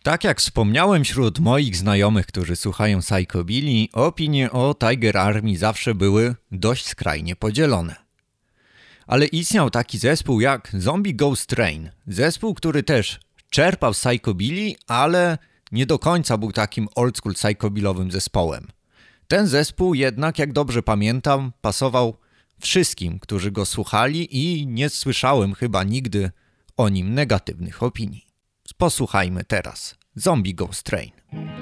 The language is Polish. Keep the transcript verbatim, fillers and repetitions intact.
Tak jak wspomniałem, wśród moich znajomych, którzy słuchają Psychobilly, opinie o Tiger Army zawsze były dość skrajnie podzielone. Ale istniał taki zespół jak Zombie Ghost Train. Zespół, który też czerpał z Psychobilly, ale nie do końca był takim old school psychobillowym zespołem. Ten zespół jednak, jak dobrze pamiętam, pasował wszystkim, którzy go słuchali i nie słyszałem chyba nigdy o nim negatywnych opinii. Posłuchajmy teraz Zombie Ghost Train.